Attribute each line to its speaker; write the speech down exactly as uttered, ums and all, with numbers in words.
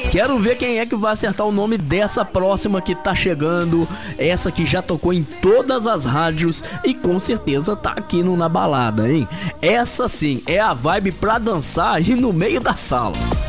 Speaker 1: Quero ver quem é que vai acertar o nome dessa próxima que tá chegando. Essa que já tocou em todas as rádios e com certeza tá aqui no Na Balada, hein? Essa sim é a vibe pra dançar aí no meio da sala.